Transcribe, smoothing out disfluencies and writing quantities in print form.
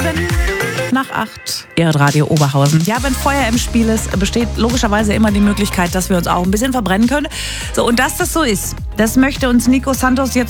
Nach 8, Ihr Radio Oberhausen. Ja, wenn Feuer im Spiel ist, besteht logischerweise immer die Möglichkeit, dass wir uns auch ein bisschen verbrennen können. So, und dass das so ist, das möchte uns Nico Santos jetzt